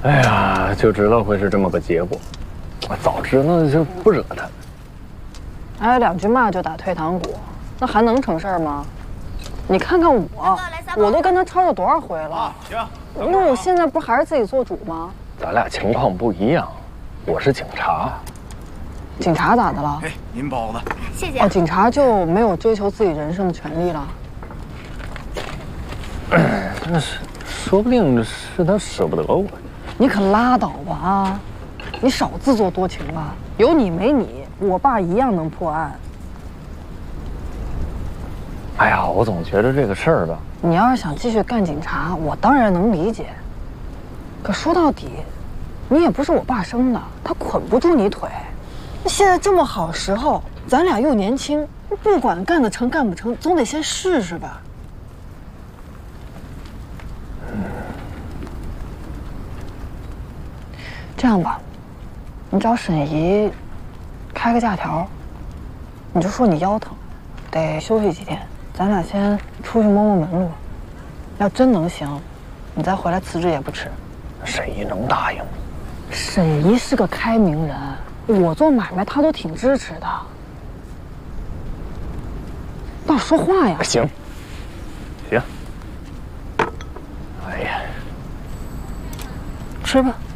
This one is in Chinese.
哎呀，就知道会是这么个结果，我早知道就不惹他。 哎，2句骂就打退堂鼓，那还能成事儿吗？你看看我都跟他吵了多少回了。 行。 那我现在不还是自己做主吗？ 咱俩情况不一样，我是警察。 警察咋的了？ 哎，您包子， 谢谢。 哦，警察就没有追求自己人生的权利了？ 但是，说不定是他舍不得我。 你可拉倒吧啊！你少自作多情吧。有你没你，我爸一样能破案。 哎呀，我总觉得这个事儿吧， 你要是想继续干警察，我当然能理解。可说到底，你也不是我爸生的，他捆不住你腿。现在这么好时候，咱俩又年轻，不管干得成干不成，总得先试试吧。这样吧，你找沈姨开个假条，你就说你腰疼，得休息几天，咱俩先出去摸摸门路。要真能行，你再回来辞职也不迟。 沈姨能答应吗？ 沈姨是个开明人，我做买卖她都挺支持的。倒说话呀！ 行，行。哎呀， 吃吧。